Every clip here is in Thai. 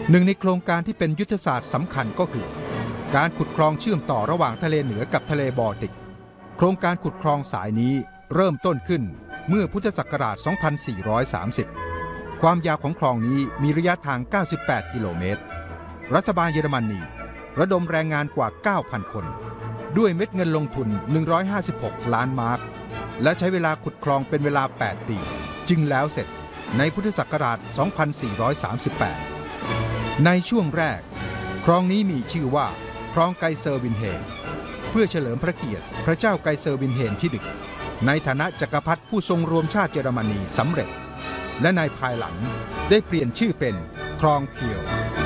หนึ่งในโครงการที่เป็นยุทธศาสตร์สำคัญก็คือการขุดคลองเชื่อมต่อระหว่างทะเลเหนือกับทะเลบอลติกโครงการขุดคลองสายนี้เริ่มต้นขึ้นเมื่อพุทธศักราช 2430 ความยาวของคลองนี้มีระยะทาง 98 กิโลเมตรรัฐบาลเยอรมนีระดมแรงงานกว่า 9,000 คนด้วยเม็ดเงินลงทุน 156 ล้านมาร์กและใช้เวลาขุดคลองเป็นเวลา 8 ปีจึงแล้วเสร็จในพุทธศักราช 2438 ในช่วงแรกคลองนี้มีชื่อว่าคลองไกเซอร์วินเฮนเพื่อเฉลิมพระเกียรติพระเจ้าไกเซอร์วินเฮนที่1ในฐานะจักรพรรดิผู้ทรงรวมชาติเยอรมนีสำเร็จและในภายหลังได้เปลี่ยนชื่อเป็นคลองเคียว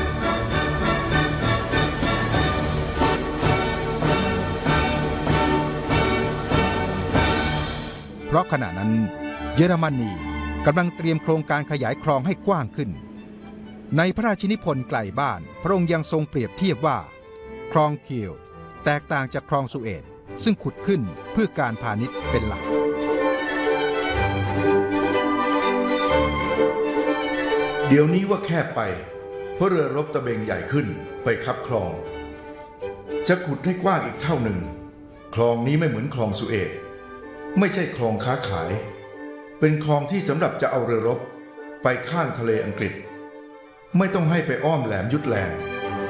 เพราะขณะนั้นเยอรมนีกำลังเตรียมโครงการขยายคลองให้กว้างขึ้นในพระราชนิพนธ์ไกลบ้านพระองค์ยังทรงเปรียบเทียบว่าคลองเคียวแตกต่างจากคลองสุเอตซึ่งขุดขึ้นเพื่อการพาณิชย์เป็นหลักเดี๋ยวนี้ว่าแคบไปเพราะเรือรบตะเบงใหญ่ขึ้นไปคับคลองจะขุดให้กว้างอีกเท่าหนึ่งคลองนี้ไม่เหมือนคลองสุเอตไม่ใช่คลองค้าขายเป็นคลองที่สำหรับจะเอาเรือรบไปข้ามทะเลอังกฤษไม่ต้องให้ไปอ้อมแหลมยุทธแลนด์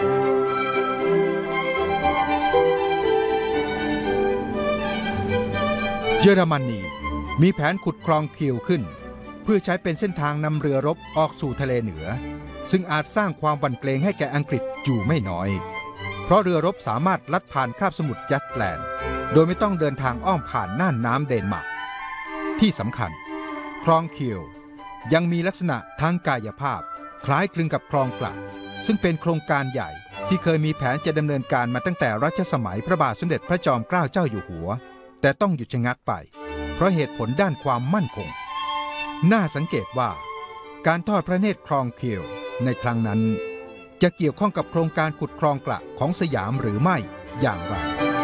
เยอรมนีมีแผนขุดคลองเคียวขึ้นเพื่อใช้เป็นเส้นทางนำเรือรบออกสู่ทะเลเหนือซึ่งอาจสร้างความหวั่นเกรงให้แก่อังกฤษอยู่ไม่น้อยเพราะเรือรบสามารถลัดผ่านคาบสมุทรยัตแลนด์โดยไม่ต้องเดินทางอ้อมผ่านน่านน้ำเดนมาร์กที่สำคัญคลองเคียวยังมีลักษณะทางกายภาพคล้ายคลึงกับคลองกระซึ่งเป็นโครงการใหญ่ที่เคยมีแผนจะดำเนินการมาตั้งแต่รัชสมัยพระบาทสมเด็จพระจอมเกล้าเจ้าอยู่หัวแต่ต้องหยุดชะงักไปเพราะเหตุผลด้านความมั่นคงน่าสังเกตว่าการทอดพระเนตรคลองเคียวในครั้งนั้นจะเกี่ยวข้องกับโครงการขุดคลองกระของสยามหรือไม่อย่างไร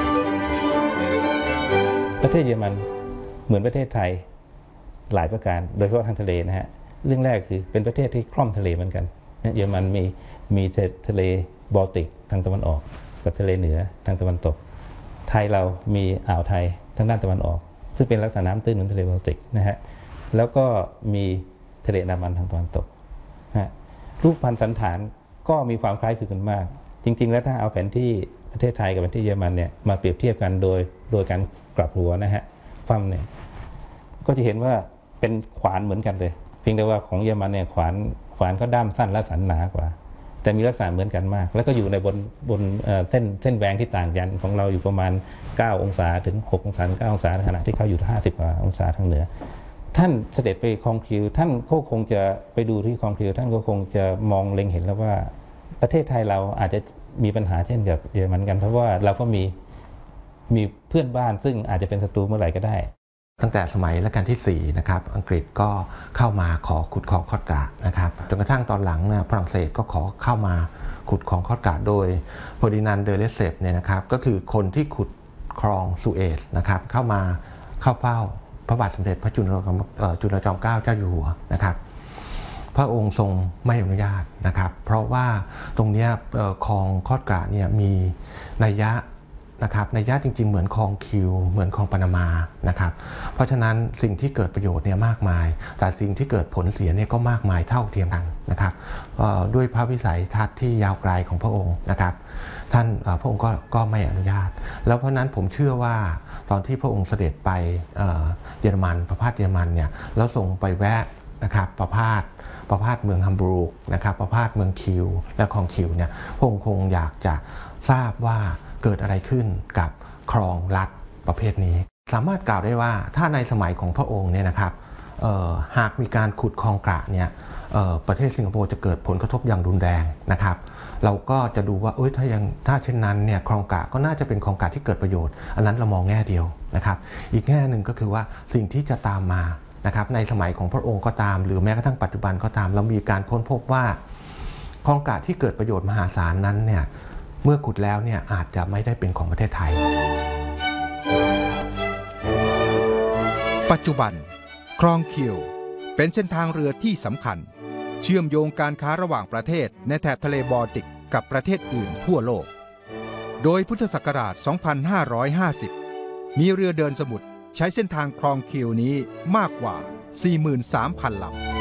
ประเทศเยอรมันเหมือนประเทศไทยหลายประการโดยเฉพาะทางทะเลนะฮะเรื่องแรกคือเป็นประเทศที่คล่อมทะเลเหมือนกันเยอรมันมีทะเลบอลติกทางตะวันออกกับทะเลเหนือทางตะวันตกไทยเรามีอ่าวไทยทางด้านตะวันออกซึ่งเป็นลักษณะน้ำตื้นเหมือนทะเลบอลติกนะฮะแล้วก็มีทะเลอันดามันทางตะวันตกนะฮะรูปพันธุ์สันฐานก็มีความคล้ายคลึงกันมากจริงๆแล้วถ้าเอาแผนที่ประเทศไทยกับแผนที่เยอรมันเนี่ยมาเปรียบเทียบกันโดยการกลับหัวนะฮะความเนี่ยก็จะเห็นว่าเป็นขวานเหมือนกันเลยเพียงแต่ว่าของเยอรมันเนี่ยขวานก็ด้ามสั้นและสันหนากว่าแต่มีลักษณะเหมือนกันมากแล้วก็อยู่ในบนเส้นแหวงที่ต่างกันของเราอยู่ประมาณ9องศาถึง6องศาถึง9องศาในขณะที่เขาอยู่50กว่าองศาทางเหนือท่านเสด็จไปคลองคิวท่านก็คงจะไปดูที่คลองคิวท่านก็คงจะมองเล็งเห็นแล้วว่าประเทศไทยเราอาจจะมีปัญหาเช่นกับเยอรมันกันเพราะว่าเราก็มีเพื่อนบ้านซึ่งอาจจะเป็นศัตรูเมื่อไหร่ก็ได้ตั้งแต่สมัยรัชกาลที่4นะครับอังกฤษก็เข้ามาขอขุดคลองคอดกระนะครับจนกระทั่งตอนหลังฝรั่งเศสก็ขอเข้ามาขุดคลองคอดกระโดยเฟอร์ดินานด์ เดอ เลสเซปเนี่ยนะครับก็คือคนที่ขุดคลองสุเอตนะครับเข้าเฝ้าพระบาทสมเด็จพระจุลจอมเกล้าเจ้าอยู่หัวนะครับพระองค์ทรงไม่อนุญาตนะครับเพราะว่าตรงนี้คลองคอดกระเนี่ยมีนัยยะนะครับนัยยะจริงๆเหมือนคลองคิวเหมือนคลองปานามานะครับเพราะฉะนั้นสิ่งที่เกิดประโยชน์เนี่ยมากมายแต่สิ่งที่เกิดผลเสียเนี่ยก็มากมายเท่าเทียมกันนะครับด้วยพระวิสัยทัศน์ที่ยาวไกลของพระองค์นะครับท่านพระองค์ก็ไม่อนุญาตแล้วเพราะนั้นผมเชื่อว่าตอนที่พระองค์เสด็จไปเยอรมันประพาสเยอรมันเนี่ยแล้วส่งไปแวะนะครับประพาสเมืองฮัมบูร์กนะครับประพาสเมืองคิวและคลองคิวเนี่ยพระองค์คงอยากจะทราบว่าเกิดอะไรขึ้นกับคลองลัดประเภทนี้สามารถกล่าวได้ว่าถ้าในสมัยของพระองค์เนี่ยนะครับหากมีการขุดคลองกระเนี่ยประเทศสิงคโปร์จะเกิดผลกระทบอย่างรุนแรงนะครับเราก็จะดูว่าถ้าเช่นนั้นเนี่ยคลองกระก็น่าจะเป็นคลองกระที่เกิดประโยชน์อันนั้นเรามองแง่เดียวนะครับอีกแง่หนึ่งก็คือว่าสิ่งที่จะตามมานะครับในสมัยของพระองค์ก็ตามหรือแม้กระทั่งปัจจุบันก็ตามเรามีการค้นพบว่าคลองกระที่เกิดประโยชน์มหาศาลนั้นเนี่ยเมื่อขุดแล้วเนี่ยอาจจะไม่ได้เป็นของประเทศไทยปัจจุบันคลองเคียวเป็นเส้นทางเรือที่สำคัญเชื่อมโยงการค้าระหว่างประเทศในแถบทะเลบอลติกกับประเทศอื่นทั่วโลกโดยพุทธศักราช 2550 มีเรือเดินสมุทรใช้เส้นทางคลองคิวนี้มากกว่า 43,000 ลำ